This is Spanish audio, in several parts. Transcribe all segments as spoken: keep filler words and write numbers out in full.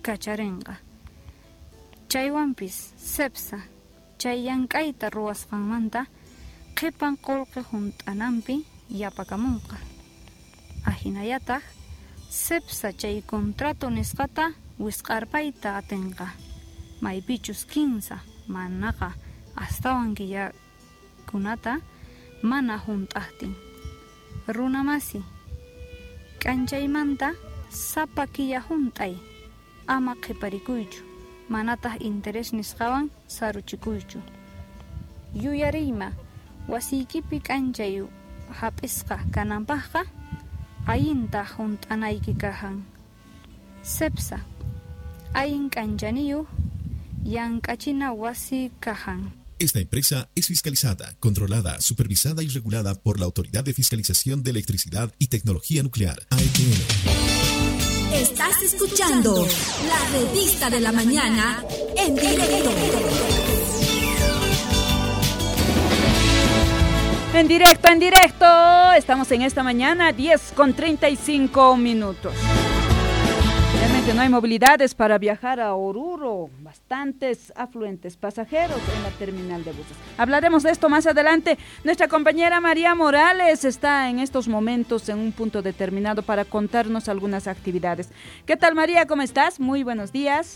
kacharinqa. Chaywanpis sepsa chay llank'ayta ruwasqanmanta qhipan qullqi hunt'ananpi yapakamunqa. Ahinallataq sepsa chay contrato nisqata wisq'arpayta atinqa. Maypichus kinsa manaqa astawan killakunata mana hunt'aqtin. Runamasi k'anchaymanta sapa killa hunt'ay ama qhiparikuychu, manataq interes nisqawan saruchikuychu. Yuyariyma wasiykipi k'anchay hap'isqa kananpaqqa allinta hunt'anayki kahan. Sepsa ayin k'anchaniyuq llank'achina wasi kahan. Esta empresa es fiscalizada, controlada, supervisada y regulada por la Autoridad de Fiscalización de Electricidad y Tecnología Nuclear, A E T N. Estás escuchando la revista de la mañana en directo. En directo, en directo. Estamos en esta mañana, diez con treinta y cinco minutos. Realmente no hay movilidades para viajar a Oruro. Bastantes afluentes pasajeros en la terminal de buses. Hablaremos de esto más adelante. Nuestra compañera María Morales está en estos momentos en un punto determinado para contarnos algunas actividades. ¿Qué tal, María? ¿Cómo estás? Muy buenos días.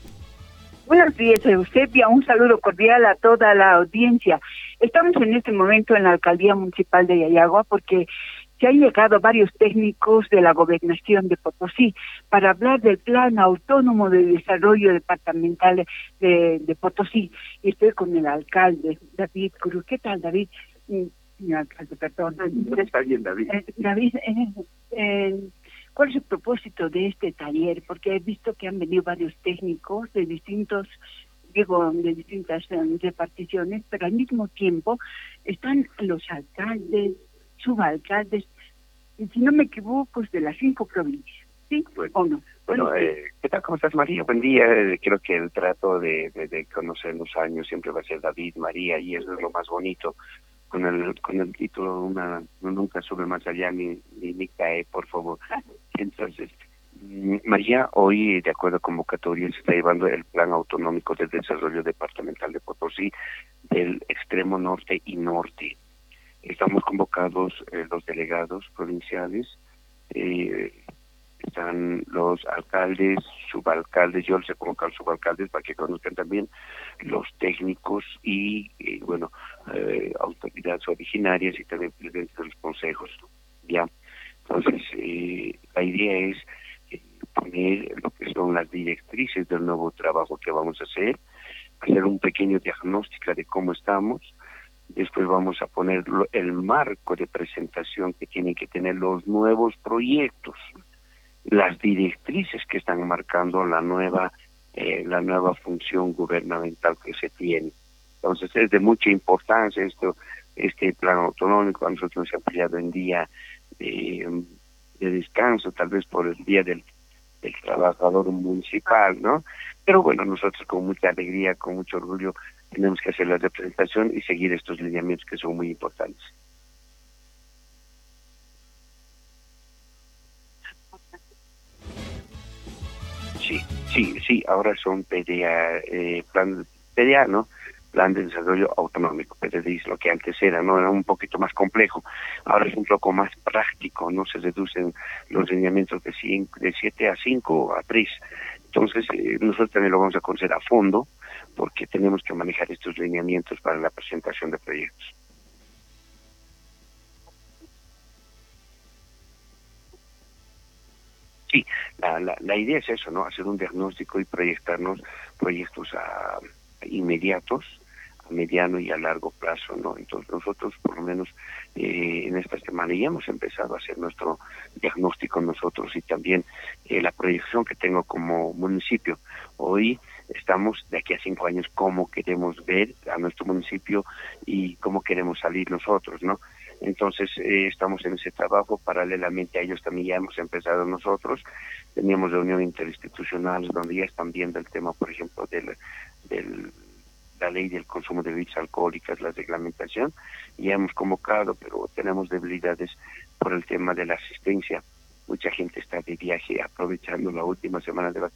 Buenos días, Eusebia. Un saludo cordial a toda la audiencia. Estamos en este momento en la Alcaldía Municipal de Yayagua porque se han llegado varios técnicos de la Gobernación de Potosí para hablar del Plan Autónomo de Desarrollo Departamental de, de Potosí. Y estoy con el alcalde, David Cruz. ¿Qué tal, David? Señor alcalde, perdón. Está bien, David. Eh, David, eh, eh, ¿cuál es el propósito de este taller? Porque he visto que han venido varios técnicos de distintos, digo, de distintas um, reparticiones, pero al mismo tiempo están los alcaldes, subalcaldes, y si no me equivoco, es de las cinco provincias, ¿sí? Bueno, ¿O no? Bueno, eh, ¿qué tal? ¿Cómo estás, María? Buen día. Eh, creo que el trato de, de, de conocer los años siempre va a ser David, María, y eso es lo más bonito. Con el con el título, una nunca sube más allá ni, ni, ni cae, por favor. Entonces, María, hoy, de acuerdo a convocatoria, se está llevando el Plan Autonómico de Desarrollo Departamental de Potosí del extremo norte y norte. Estamos convocados eh, los delegados provinciales, eh, están los alcaldes, subalcaldes, yo les he convocado subalcaldes para que conozcan también los técnicos y, eh, bueno, eh, autoridades originarias y también presidentes de los consejos, ¿ya? Entonces, eh, la idea es eh, poner lo que son las directrices del nuevo trabajo que vamos a hacer, hacer un pequeño diagnóstico de cómo estamos. Después vamos a poner el marco de presentación que tienen que tener los nuevos proyectos, las directrices que están marcando la nueva eh, la nueva función gubernamental que se tiene. Entonces es de mucha importancia esto, este plan autonómico. A nosotros nos ha pillado en día de, de descanso, tal vez por el día del, del trabajador municipal, ¿no? Pero bueno, nosotros con mucha alegría, con mucho orgullo, tenemos que hacer la representación y seguir estos lineamientos que son muy importantes. Sí, sí, sí, ahora son P D A, eh, plan, P D A, ¿no? Plan de Desarrollo Autonómico, P D D I, lo que antes era, ¿no? Era un poquito más complejo. Ahora es un poco más práctico, ¿no? Se reducen los lineamientos de, cinco, de siete a cinco a tres. Entonces, eh, nosotros también lo vamos a conocer a fondo, porque tenemos que manejar estos lineamientos para la presentación de proyectos. Sí, la, la, la idea es eso, ¿no? Hacer un diagnóstico y proyectarnos proyectos a, a inmediatos, a mediano y a largo plazo, ¿no? Entonces nosotros, por lo menos eh, en esta semana, ya hemos empezado a hacer nuestro diagnóstico nosotros y también eh, la proyección que tengo como municipio. Hoy estamos de aquí a cinco años cómo queremos ver a nuestro municipio y cómo queremos salir nosotros, ¿no? Entonces eh, estamos en ese trabajo, paralelamente a ellos también ya hemos empezado nosotros, teníamos reunión interinstitucional donde ya están viendo el tema, por ejemplo, del, del la ley del consumo de bebidas alcohólicas, la reglamentación, ya hemos convocado, pero tenemos debilidades por el tema de la asistencia. Mucha gente está de viaje aprovechando la última semana de vacaciones